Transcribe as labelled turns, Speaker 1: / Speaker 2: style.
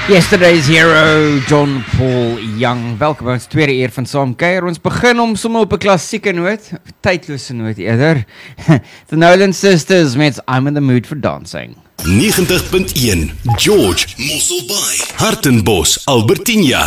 Speaker 1: Yesterday's hero, John Paul Young. Welkom by ons tweede uur van Saam Kuier. Ons begin om sommer op 'n klassieke noot, tydlose noot eerder. The Nolan Sisters met I'm in the Mood for Dancing.
Speaker 2: 90.1 George Mosselbaai, Hartenbos, Albertinia,